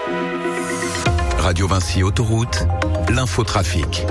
Radio Vinci Autoroute, l'infotrafic.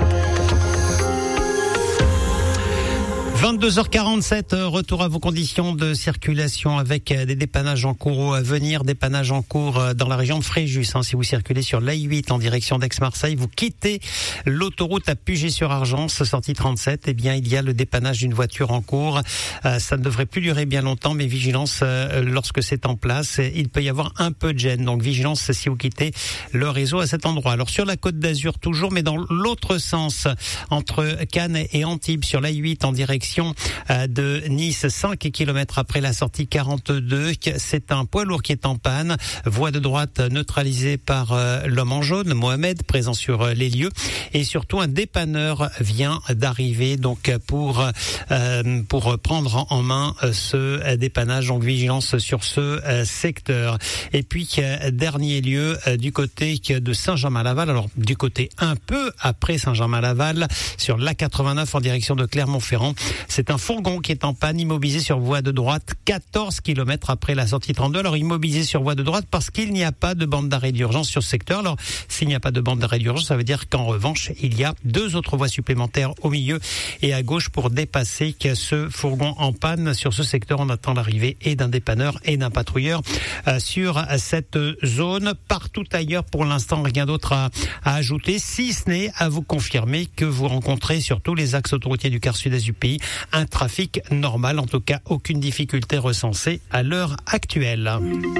22h47, retour à vos conditions de circulation avec des dépannages en cours à venir, dépannages en cours dans la région de Fréjus. Si vous circulez sur l'A8 en direction d'Aix-Marseille, vous quittez l'autoroute à Puget-sur-Argence, sortie 37, eh bien il y a le dépannage d'une voiture en cours. Ça ne devrait plus durer bien longtemps, mais vigilance lorsque c'est en place. Il peut y avoir un peu de gêne, donc vigilance si vous quittez le réseau à cet endroit. Alors sur la Côte d'Azur toujours, mais dans l'autre sens, entre Cannes et Antibes, sur l'A8 en direction de Nice, 5 km après la sortie 42. C'est un poids lourd qui est en panne. Voie de droite neutralisée par l'homme en jaune, Mohamed, présent sur les lieux. Et surtout, un dépanneur vient d'arriver donc pour prendre en main ce dépannage. Donc, vigilance sur ce secteur. Et puis, dernier lieu, du côté de Saint-Germain-Laval. Alors, du côté un peu après Saint-Germain-Laval, sur l'A89 en direction de Clermont-Ferrand. C'est un fourgon qui est en panne, immobilisé sur voie de droite, 14 km après la sortie 32. Alors, immobilisé sur voie de droite parce qu'il n'y a pas de bande d'arrêt d'urgence sur ce secteur. Alors, s'il n'y a pas de bande d'arrêt d'urgence, ça veut dire qu'en revanche, il y a 2 autres voies supplémentaires au milieu et à gauche pour dépasser ce fourgon en panne. Sur ce secteur, on attend l'arrivée et d'un dépanneur et d'un patrouilleur sur cette zone. Partout ailleurs, pour l'instant, rien d'autre à ajouter, si ce n'est à vous confirmer que vous rencontrez sur tous les axes autoroutiers du quart sud-est du pays un trafic normal, en tout cas aucune difficulté recensée à l'heure actuelle.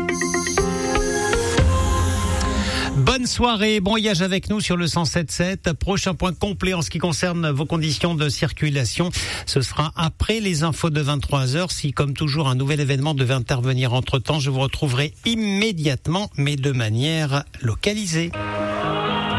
Bonne soirée, bon voyage avec nous sur le 107.7. Prochain point complet en ce qui concerne vos conditions de circulation, ce sera après les infos de 23h. Si, comme toujours, un nouvel événement devait intervenir entre-temps, je vous retrouverai immédiatement, mais de manière localisée.